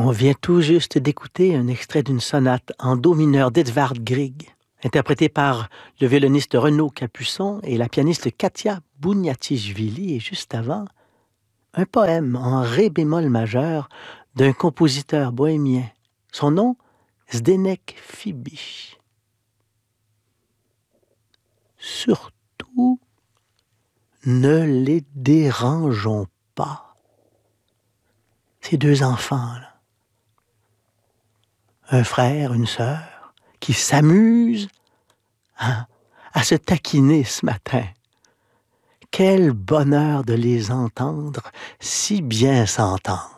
On vient tout juste d'écouter un extrait d'une sonate en do mineur d'Edvard Grieg, interprétée par le violoniste Renaud Capuçon et la pianiste Katia Bouniatichvili, et juste avant, un poème en ré bémol majeur d'un compositeur bohémien. Son nom, Zdeněk Fibiš. Surtout, ne les dérangeons pas. Ces deux enfants, là. Un frère, une sœur, qui s'amusent à se taquiner ce matin. Quel bonheur de les entendre si bien s'entendre.